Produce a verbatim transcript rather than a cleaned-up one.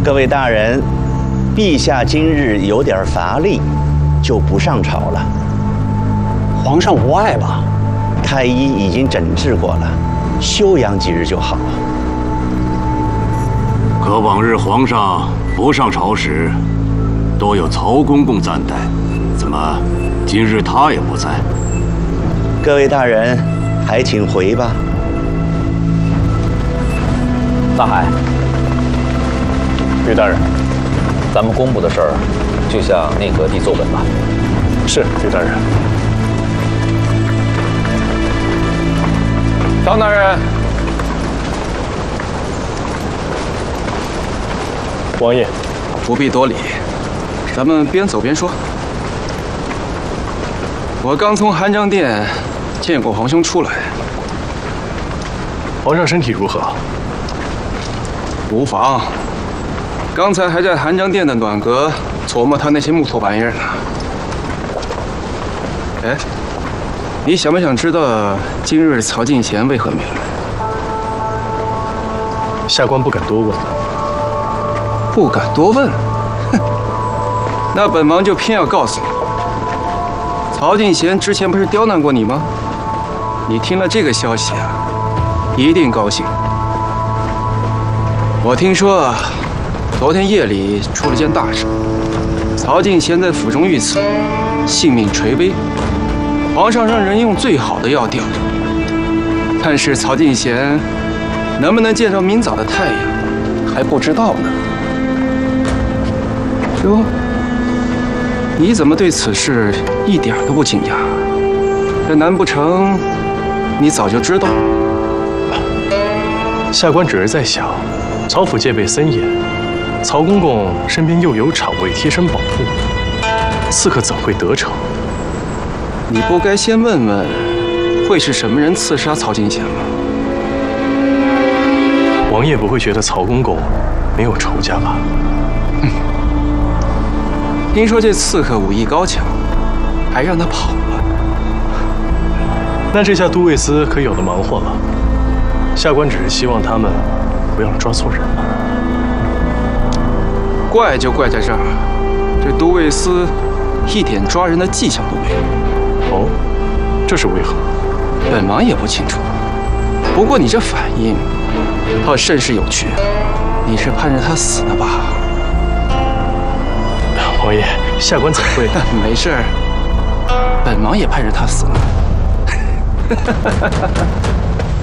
各位大人，陛下今日有点乏力，就不上朝了。 皇上无碍吧？ 太医已经诊治过了，休养几日就好。 可往日皇上不上朝时，都有曹公公暂代，怎么今日他也不在？ 各位大人，还请回吧。 大海， 吕大人， 咱们公布的事儿，就向内阁递奏本吧。 是，吕大人。 张大人， 王爷， 不必多礼，咱们边走边说。我刚从寒章殿见过皇兄出来， 皇上身体如何？ 无妨。刚才还在寒章殿的暖阁琢磨他那些木头玩意儿呢。哎，你想不想知道今日曹进贤为何没来？ 下官不敢多问。 不敢多问？哼，那本王就偏要告诉你，曹进贤之前不是刁难过你吗？你听了这个消息啊，一定高兴。我听说啊，昨天夜里出了件大事，曹进贤在府中遇刺，性命垂危。皇上让人用最好的药吊着，但是曹进贤能不能见着明早的太阳，还不知道呢。哟，你怎么对此事一点都不惊讶？这难不成你早就知道？ 下官只是在想，曹府戒备森严，曹公公身边又有厂卫贴身保护，刺客怎会得逞？ 你不该先问问，会是什么人刺杀曹进贤吗？ 王爷不会觉得曹公公没有仇家吧？ 嗯。听说这刺客武艺高强，还让他跑了。 那这下都尉司可有的忙活了。下官只是希望他们不要抓错人了。 怪就怪在这儿，这都尉司一点抓人的迹象都没有。 哦，这是为何？ 本王也不清楚。不过你这反应倒甚是有趣，你是盼着他死呢吧？ 王爷，下官怎会？ 没事儿，本王也盼着他死呢。